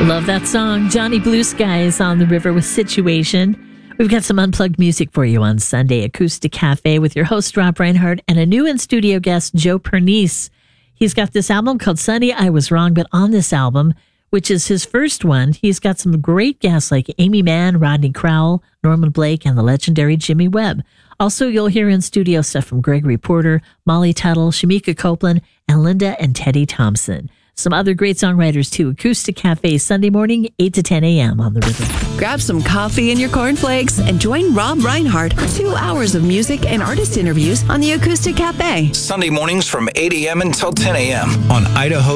Love that song. Johnny Blue Skies on the river with Situation. We've got some unplugged music for you on Sunday Acoustic Cafe with your host, Rob Reinhardt, and a new in-studio guest, Joe Pernice. He's got this album called Sonny, I Was Wrong, but on this album, which is his first one, he's got some great guests like Amy Mann, Rodney Crowell, Norman Blake, and the legendary Jimmy Webb. Also, you'll hear in-studio stuff from Gregory Porter, Molly Tuttle, Shamika Copeland, and Linda and Teddy Thompson. Some other great songwriters, too. Acoustic Cafe, Sunday morning, 8 to 10 a.m. on the river. Grab some coffee and your cornflakes and join Rob Reinhardt for 2 hours of music and artist interviews on the Acoustic Cafe. Sunday mornings from 8 a.m. until 10 a.m. on Idaho